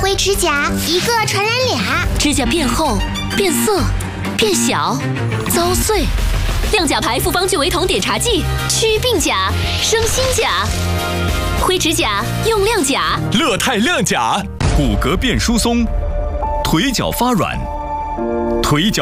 灰指甲一个传染俩， 指甲变厚、变色、变小、遭碎。亮甲牌复方聚维酮碘茶剂，祛病甲，生新甲。灰指甲用亮甲， 乐泰亮甲，骨骼变疏松，腿脚发软，腿脚。